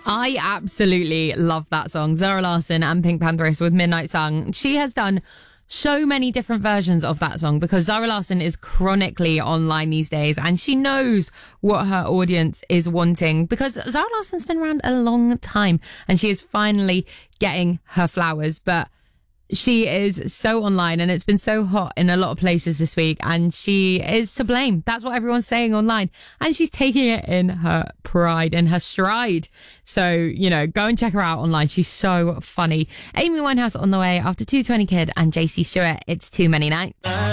I absolutely love that song. Zara Larsson and Pink Panthers with Midnight Sun. She has done so many different versions of that song because Zara Larsson is chronically online these days and she knows what her audience is wanting because Zara Larsson's been around a long time and she is finally getting her flowers. But she is so online and it's been so hot in a lot of places this week and she is to blame. That's what everyone's saying online. And she's taking it in her pride and her stride. So, you know, go and check her out online. She's so funny. Amy Winehouse on the way after 220 Kid and JC Stewart. It's Too Many Nights.